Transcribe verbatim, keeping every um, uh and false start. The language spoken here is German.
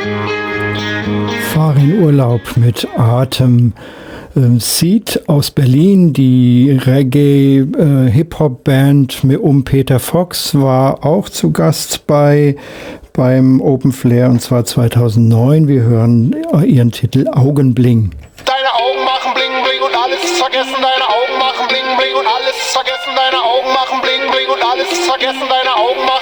Fahr in Urlaub mit Atem. Seed aus Berlin, die Reggae-Hip-Hop-Band um Peter Fox, war auch zu Gast bei beim Open Flair, und zwar zweitausendneun. Wir hören ihren Titel Augenbling. Deine Augen machen bling bling und alles ist vergessen. Deine Augen machen bling bling und alles ist vergessen. Deine Augen machen bling bling und alles ist vergessen. Deine Augen machen